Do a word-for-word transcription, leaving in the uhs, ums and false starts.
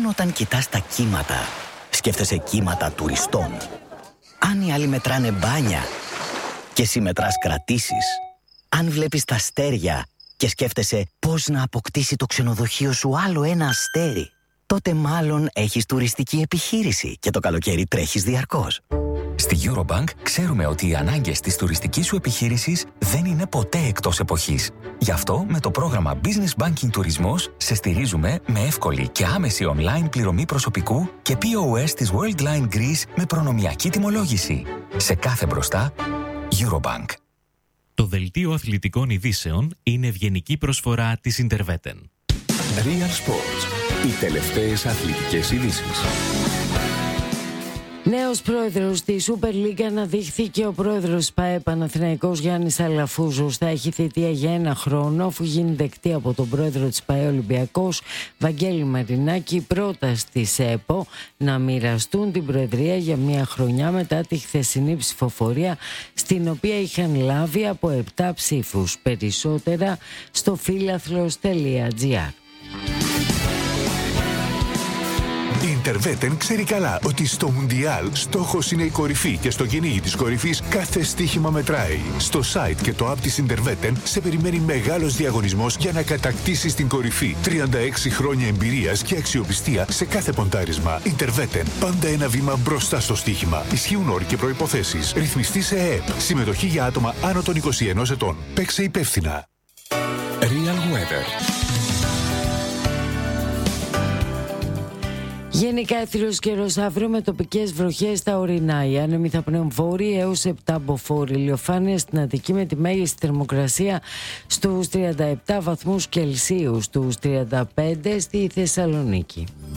όταν κοιτάς τα κύματα, σκέφτεσαι κύματα τουριστών. Αν οι άλλοι μετράνε μπάνια και εσύ μετράς κρατήσεις. Αν βλέπεις τα αστέρια και σκέφτεσαι πώς να αποκτήσει το ξενοδοχείο σου άλλο ένα αστέρι, τότε μάλλον έχεις τουριστική επιχείρηση και το καλοκαίρι τρέχεις διαρκώς. Στη Eurobank ξέρουμε ότι οι ανάγκες της τουριστικής σου επιχείρησης δεν είναι ποτέ εκτός εποχής. Γι' αυτό με το πρόγραμμα Business Banking Τουρισμός σε στηρίζουμε με εύκολη και άμεση online πληρωμή προσωπικού και πι ο ες της Worldline Greece με προνομιακή τιμολόγηση. Σε κάθε μπροστά, Eurobank. Το δελτίο αθλητικών ειδήσεων είναι ευγενική προσφορά της Interveten. Real Sports. Οι τελευταίες αθλητικές ειδήσεις. Νέος πρόεδρος της Super League αναδείχθηκε. Ο πρόεδρος ΠΑΕ Παναθηναϊκός Γιάννης Αλαφούζος θα έχει θητεία για ένα χρόνο, αφού γίνει δεκτή από τον πρόεδρο της ΠΑΕ Ολυμπιακός Βαγγέλη Μαρινάκη η πρόταση της ΕΠΟ να μοιραστούν την προεδρία για μια χρονιά μετά τη χθεσινή ψηφοφορία, στην οποία είχαν λάβει από επτά ψήφους περισσότερα στο φίλαθλος τελεία τζι άρ. Η Interveten ξέρει καλά ότι στο Μουντιάλ στόχος είναι η κορυφή και στο κυνήγι της κορυφής κάθε στοίχημα μετράει. Στο site και το app της Interveten σε περιμένει μεγάλος διαγωνισμός για να κατακτήσεις την κορυφή. τριάντα έξι χρόνια εμπειρίας και αξιοπιστία σε κάθε ποντάρισμα. Interveten. Πάντα ένα βήμα μπροστά στο στοίχημα. Ισχύουν όροι και προϋποθέσεις. Ρυθμιστή σε ΕΕΠ. Συμμετοχή για άτομα άνω των είκοσι ενός ετών. Παίξε υπεύθυνα. Real Weather. Γενικά εύθυρος καιρός αύριο με τοπικές βροχές στα ορεινά. Οι άνεμοι θα πνέουν βόρειοι έως επτά μποφόρ. Ηλιοφάνεια στην Αττική με τη μέγιστη θερμοκρασία στους τριάντα επτά βαθμούς Κελσίου, στους τριάντα πέντε στη Θεσσαλονίκη.